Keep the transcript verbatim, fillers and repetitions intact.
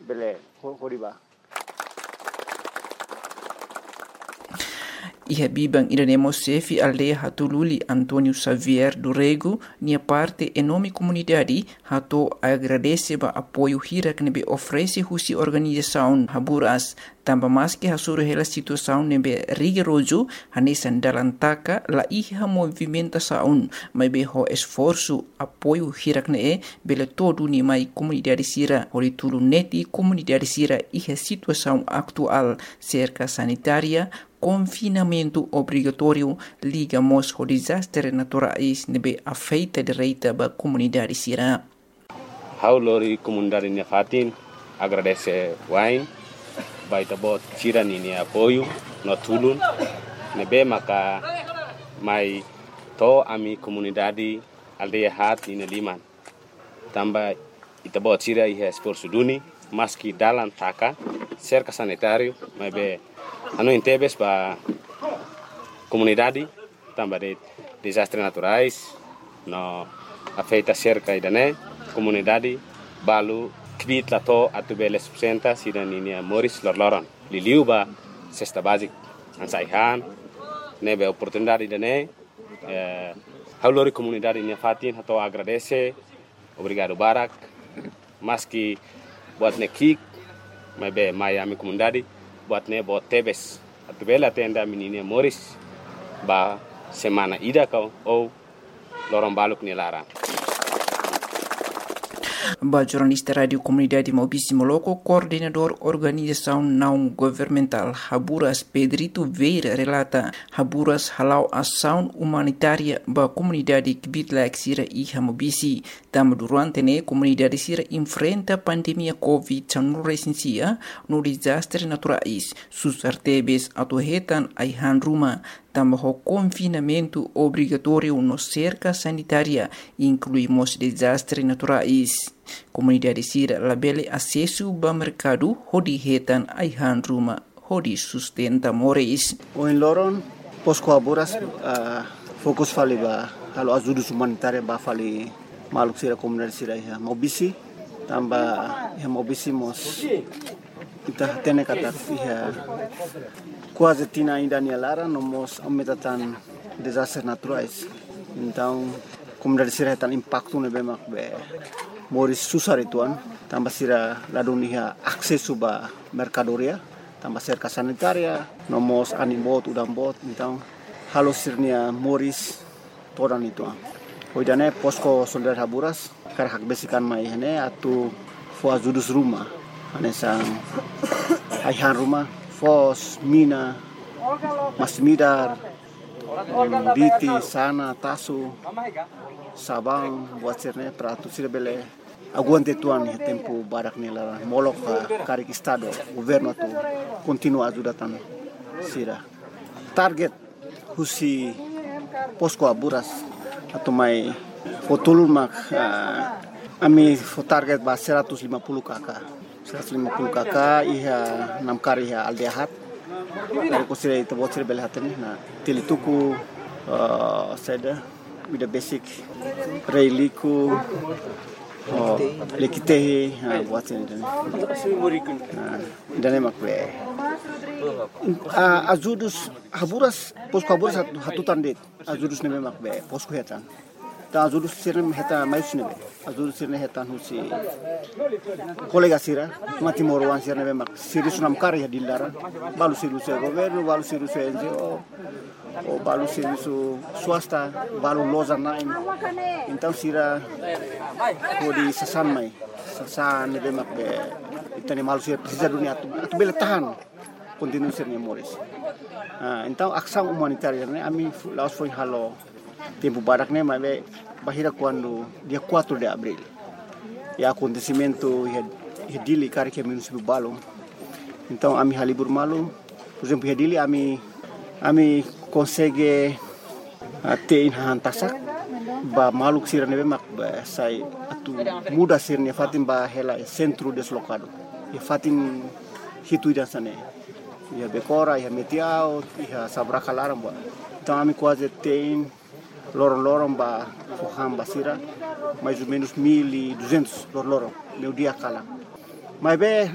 bele horiba. Iha bibang iranemo sefi aldeia hatululi Antônio Xavier do Rego, nia parte enorme comunidade hato agradece ba apoio hira que nebe oferece husi organização Haburas, tamba mais que hasuru hela situação nebe rigoroso hanesan dalantaka la iha movimentação, mas be ho esforço apoio hira que ne bele todo ni mai comunidade sira horitulu neti comunidade sira iha situação atual cerca sanitária confinamento obrigatório ligamos ao desastre naturais nebe afeita direita ba comunidade sira. Haulori comunidade Nefatin agradece wain baita bot sira ni apoio no tulun nebe maka mai to ami comunidade aldeia hat ni liman tamba ita bot sira iha esforço duni maski dalan taka cerca sanitário mas ano intebes para comunidade também de desastres naturais no afeta cerca idane comunidade balu kvit lato atubele subsenta sidaninia Moris lorloron liliuba cesta basic ansaihan nebe oportunidade idane eh haulori comunidade Nefatin hato agradece obrigado barak maski buat nekik mabe Miami comunidade buat ne buat tebes atubela tenda menina Moris ba semana ida kau ou lorong baluk ni lara. Ba jornalista radio comunidade Maubici Moloco, coordenador organização não governamental Haburas Pedrito Veira relata Haburas halau ação humanitária ba comunidade Kibitlaek sira e Maubici. Tam durante ne comunidade sira enfrenta pandemia Covid dezenove no desastre naturais. Sus artebes atuhetan aihan ruma tam ho confinamento obrigatório no cerca sanitária incluímos desastres naturais. Comunidade sira labele acesso ba mercado hodi hetan aihan ruma hodi sustenta moris. O em Loron Posco Haburas uh, fokus fali ba halo ajuda humanitária ba fali maluk sira comunidade sira ya Maubici tamba ya Maubici mos kita tene kata ya quase tina ainda ni lara nomos aumentatan desastres naturais então comunidade sira tan impacto ne bemak be Moris susar ituan tambah sira ladunia akses suba mercadoria tambah cerca sanitaria nomos animbot udambot então halo sirnia Moris todan ituan hoidane posko solidar Haburas kar hak besikan mai hene atu fo ajudus rumah anesang aihan rumah fos mina masmidar Biti, Sana, Tasu, Sabang, buat sirne pratu sirbele aguante tuan ya tempo barak nela molok karik estado governo tu continua ajudatan sira target husi Posco Haburas atau mai fotulun mak uh, ami fo target ba seratus lima puluh kakak seratus lima puluh kakak iha enam kari iha aldehat dari kusira itu buat sira belhatani na tilituku uh, seda with the basic reiliku oh lekitehi buat sira dan dan makwe ajudus Haburas Posco Haburas hatutan det ajudus neme makbe Posco hetan ta ajudus sirne heta mais nebe ajudus sirne hetan husi kolega sira mati morwan sirne mak siris nam kar ya dilara balu siru se governo balu siru se N G O o balu siru swasta balu loza nain então sira kodi sasan mai sasan nebe mak be itani malu sira precisa dunia atu atu bele tahan continue sirne Moris ah então ação humanitária né ami laos foi halo tempo barak né mas bahira quando dia quatro de abril e acontecimento e dili cara que município Balong então ami halibur malu por exemplo e dili ami ami consegue ter hantasak ba maluk sira nebe mak sai atu muda sirne fatim ba hela centro deslocado e fatim hitu dan sane ya bekora ya metiao ya sabra kalaram ba então ami quase tem lorong-lorong ba foham basira mais ou menos mil e duzentos lorong meu dia kala mas be